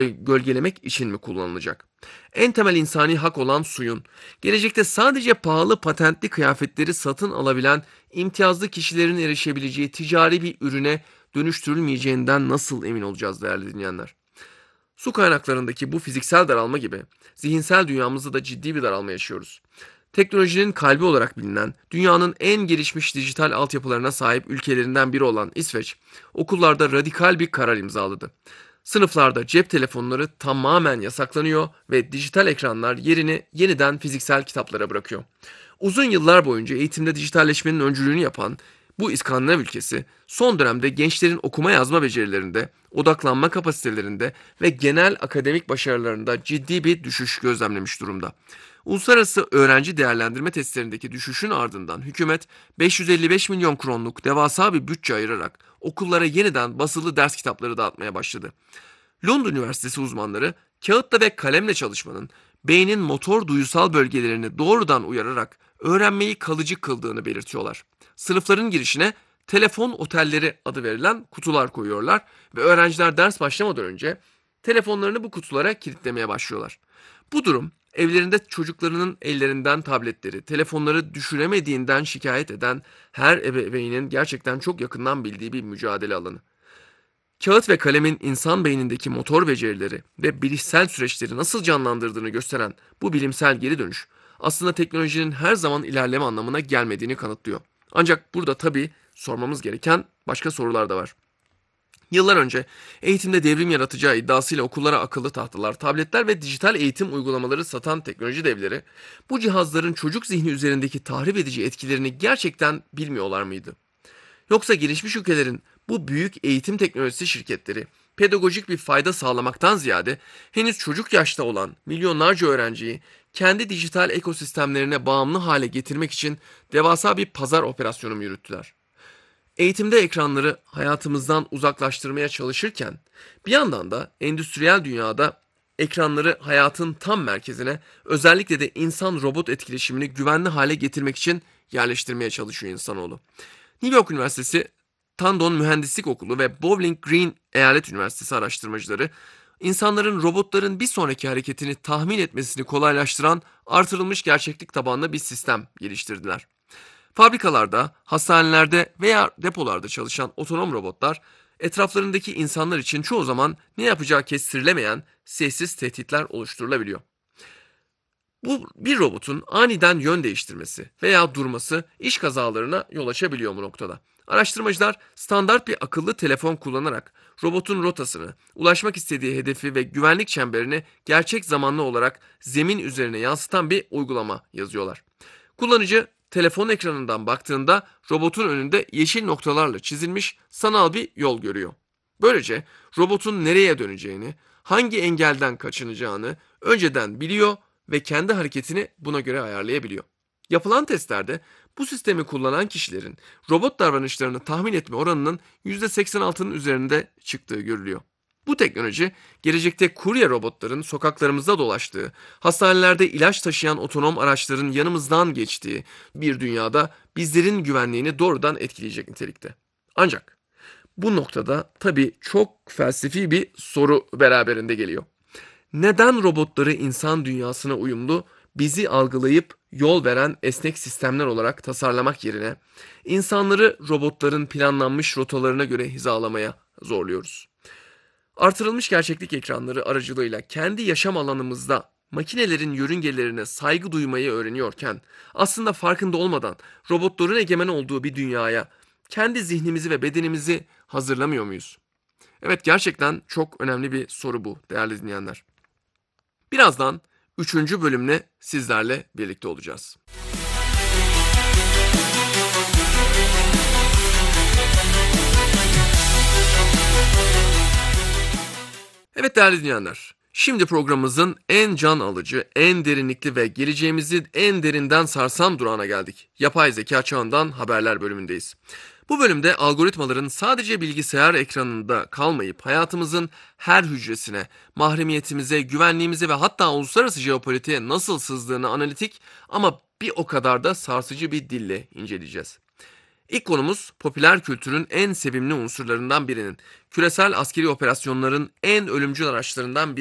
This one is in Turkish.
gölgelemek için mi kullanılacak? En temel insani hak olan suyun, gelecekte sadece pahalı patentli kıyafetleri satın alabilen imtiyazlı kişilerin erişebileceği ticari bir ürüne dönüştürülmeyeceğinden nasıl emin olacağız değerli dinleyenler? Su kaynaklarındaki bu fiziksel daralma gibi zihinsel dünyamızda da ciddi bir daralma yaşıyoruz. Teknolojinin kalbi olarak bilinen, dünyanın en gelişmiş dijital altyapılarına sahip ülkelerinden biri olan İsveç, okullarda radikal bir karar imzaladı. Sınıflarda cep telefonları tamamen yasaklanıyor ve dijital ekranlar yerini yeniden fiziksel kitaplara bırakıyor. Uzun yıllar boyunca eğitimde dijitalleşmenin öncülüğünü yapan bu İskandinav ülkesi son dönemde gençlerin okuma yazma becerilerinde, odaklanma kapasitelerinde ve genel akademik başarılarında ciddi bir düşüş gözlemlemiş durumda. Uluslararası öğrenci değerlendirme testlerindeki düşüşün ardından hükümet 555 milyon kronluk devasa bir bütçe ayırarak okullara yeniden basılı ders kitapları dağıtmaya başladı. Londra Üniversitesi uzmanları kağıtla ve kalemle çalışmanın beynin motor duyusal bölgelerini doğrudan uyararak öğrenmeyi kalıcı kıldığını belirtiyorlar. Sınıfların girişine telefon otelleri adı verilen kutular koyuyorlar ve öğrenciler ders başlamadan önce telefonlarını bu kutulara kilitlemeye başlıyorlar. Bu durum evlerinde çocuklarının ellerinden tabletleri, telefonları düşüremediğinden şikayet eden her ebeveynin gerçekten çok yakından bildiği bir mücadele alanı. Kağıt ve kalemin insan beynindeki motor becerileri ve bilişsel süreçleri nasıl canlandırdığını gösteren bu bilimsel geri dönüş aslında teknolojinin her zaman ilerleme anlamına gelmediğini kanıtlıyor. Ancak burada tabii sormamız gereken başka sorular da var. Yıllar önce eğitimde devrim yaratacağı iddiasıyla okullara akıllı tahtalar, tabletler ve dijital eğitim uygulamaları satan teknoloji devleri bu cihazların çocuk zihni üzerindeki tahrip edici etkilerini gerçekten bilmiyorlar mıydı? Yoksa gelişmiş ülkelerin bu büyük eğitim teknolojisi şirketleri pedagojik bir fayda sağlamaktan ziyade henüz çocuk yaşta olan milyonlarca öğrenciyi kendi dijital ekosistemlerine bağımlı hale getirmek için devasa bir pazar operasyonu mu yürüttüler? Eğitimde ekranları hayatımızdan uzaklaştırmaya çalışırken bir yandan da endüstriyel dünyada ekranları hayatın tam merkezine, özellikle de insan-robot etkileşimini güvenli hale getirmek için yerleştirmeye çalışıyor insanoğlu. New York Üniversitesi Tandon Mühendislik Okulu ve Bowling Green Eyalet Üniversitesi araştırmacıları, insanların robotların bir sonraki hareketini tahmin etmesini kolaylaştıran artırılmış gerçeklik tabanlı bir sistem geliştirdiler. Fabrikalarda, hastanelerde veya depolarda çalışan otonom robotlar, etraflarındaki insanlar için çoğu zaman ne yapacağı kestirilemeyen sessiz tehditler oluşturulabiliyor. Bu bir robotun aniden yön değiştirmesi veya durması iş kazalarına yol açabiliyor bu noktada. Araştırmacılar standart bir akıllı telefon kullanarak robotun rotasını, ulaşmak istediği hedefi ve güvenlik çemberini gerçek zamanlı olarak zemin üzerine yansıtan bir uygulama yazıyorlar. Kullanıcı telefon ekranından baktığında robotun önünde yeşil noktalarla çizilmiş sanal bir yol görüyor. Böylece robotun nereye döneceğini, hangi engelden kaçınacağını önceden biliyor ve kendi hareketini buna göre ayarlayabiliyor. Yapılan testlerde bu sistemi kullanan kişilerin robot davranışlarını tahmin etme oranının %86'nın üzerinde çıktığı görülüyor. Bu teknoloji gelecekte kurye robotların sokaklarımızda dolaştığı, hastanelerde ilaç taşıyan otonom araçların yanımızdan geçtiği bir dünyada bizlerin güvenliğini doğrudan etkileyecek nitelikte. Ancak bu noktada tabii çok felsefi bir soru beraberinde geliyor. Neden robotları insan dünyasına uyumlu, bizi algılayıp yol veren esnek sistemler olarak tasarlamak yerine insanları robotların planlanmış rotalarına göre hizalamaya zorluyoruz? Artırılmış gerçeklik ekranları aracılığıyla kendi yaşam alanımızda makinelerin yörüngelerine saygı duymayı öğreniyorken aslında farkında olmadan robotların egemen olduğu bir dünyaya kendi zihnimizi ve bedenimizi hazırlamıyor muyuz? Evet, gerçekten çok önemli bir soru bu değerli dinleyenler. Birazdan üçüncü bölümle sizlerle birlikte olacağız. Evet değerli dinleyenler, şimdi programımızın en can alıcı, en derinlikli ve geleceğimizi en derinden sarsan durağına geldik. Yapay zeka çağından haberler bölümündeyiz. Bu bölümde algoritmaların sadece bilgisayar ekranında kalmayıp hayatımızın her hücresine, mahremiyetimize, güvenliğimize ve hatta uluslararası jeopolitiğe nasıl sızdığını analitik ama bir o kadar da sarsıcı bir dille inceleyeceğiz. İlk konumuz popüler kültürün en sevimli unsurlarından birinin, küresel askeri operasyonların en ölümcül araçlarından